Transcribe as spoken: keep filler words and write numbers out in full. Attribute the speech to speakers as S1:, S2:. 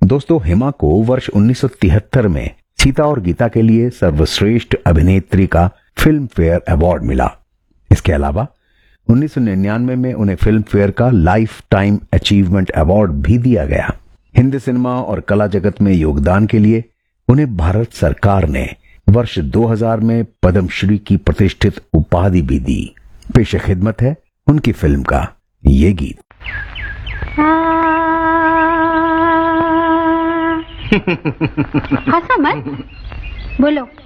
S1: दोस्तों, हेमा को वर्ष उन्नीस सौ तिहत्तर में सीता और गीता के लिए सर्वश्रेष्ठ अभिनेत्री का फिल्म फेयर अवार्ड मिला। इसके अलावा उन्नीस सौ निन्यानवे में उन्हें फिल्म फेयर का लाइफ टाइम अचीवमेंट अवार्ड भी दिया गया। हिंदी सिनेमा और कला जगत में योगदान के लिए उन्हें भारत सरकार ने वर्ष दो हज़ार में पद्मश्री की प्रतिष्ठित उपाधि भी दी। पेश खिदमत है उनकी फिल्म का ये गीत।
S2: हंसा मत, बोलो।